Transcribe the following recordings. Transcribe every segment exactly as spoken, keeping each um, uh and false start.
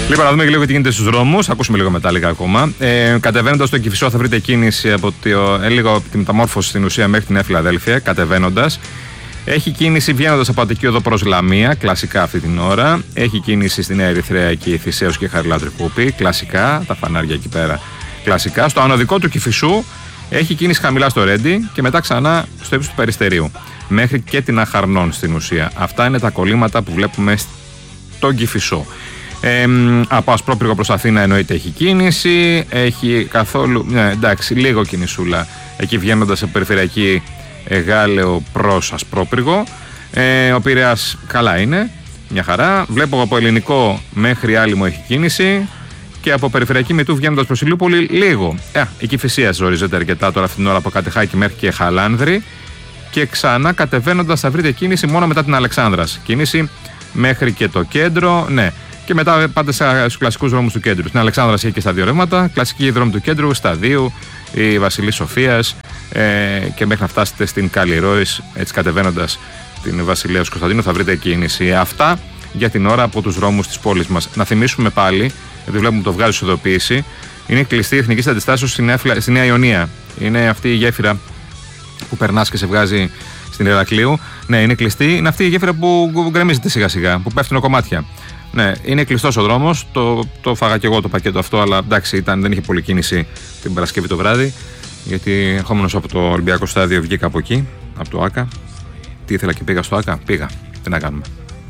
Λοιπόν, να δούμε λίγο τι γίνεται στους δρόμους. Ακούσουμε λίγο μετά λίγα ακόμα. Ε, Κατεβαίνοντας στον Κηφισό, θα βρείτε κίνηση από το, ε, λίγο από τη μεταμόρφωση στην ουσία μέχρι τη Νέα Φιλαδέλφεια. Κατεβαίνοντας. Έχει κίνηση βγαίνοντας από Αττική Οδό προς Λαμία, κλασικά αυτή την ώρα. Έχει κίνηση στη Νέα Ερυθρέα εκεί, Θησέως και Χαριλάου Τρικούπη, κλασικά. Τα φανάρια εκεί πέρα, κλασικά. Στο ανωδικό του Κηφισού έχει κίνηση χαμηλά στο Ρέντι και μετά ξανά στο ύψος του Περιστερίου. Μέχρι και την Αχαρνών στην ουσία. Αυτά είναι τα κολλήματα που βλέπουμε στον Κηφισό. Ε, από Ασπρόπυργο προς Αθήνα εννοείται έχει κίνηση. Έχει καθόλου. Ναι, εντάξει, λίγο κινησούλα εκεί βγαίνοντας από περιφερειακή Γάλεο προς Ασπρόπυργο. Ε, ο Πειραιάς καλά είναι, μια χαρά. Βλέπω από Ελληνικό μέχρι Άλυμο έχει κίνηση. Και από περιφερειακή Μητού βγαίνοντας προς Ηλιούπολη λίγο. Ε, η Κηφισία ζορίζεται αρκετά τώρα αυτή την ώρα από Κατεχάκη μέχρι και Χαλάνδρη. Και ξανά κατεβαίνοντας θα βρείτε κίνηση μόνο μετά την Αλεξάνδρας. Κίνηση μέχρι και το κέντρο, ναι. Και μετά πάτε στους κλασικούς δρόμους του κέντρου. Στην Αλεξάνδρα έχει και στα δύο ρεύματα. Κλασική δρόμη του κέντρου, Σταδίου, η Βασιλής Σοφίας ε, και μέχρι να φτάσετε στην Καλλιρόης, έτσι κατεβαίνοντας την Βασιλέως Κωνσταντίνου, θα βρείτε κίνηση. Αυτά για την ώρα από τους δρόμους της πόλης μας. Να θυμίσουμε πάλι, γιατί βλέπουμε το βγάζει ως ειδοποίηση, είναι κλειστή η Εθνική Αντιστάσεως στη Νέα, στη Νέα Ιωνία. Είναι αυτή η γέφυρα που περνάς και σε βγάζει στην Ηρακλείου. Ναι, είναι κλειστή. Είναι αυτή η γέφυρα που γκρεμίζεται σιγά σιγά, που πέφτουν κομμάτια. Ναι, είναι κλειστός ο δρόμος. Το, το φάγα και εγώ το πακέτο αυτό, αλλά εντάξει, ήταν, δεν είχε πολύ κίνηση την Παρασκευή το βράδυ. Γιατί ερχόμενος από το Ολυμπιακό Στάδιο βγήκα από εκεί, από το ΆΚΑ. Τι ήθελα και πήγα στο ΆΚΑ. Πήγα. Τι να κάνουμε.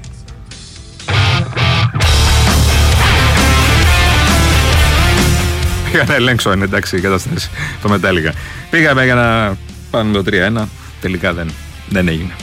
Πήγα να ελέγξω, είναι εντάξει η κατάσταση. Το μετέλεγα. Πήγαμε για να πάμε το τρία ένα. Τελικά δεν, δεν έγινε.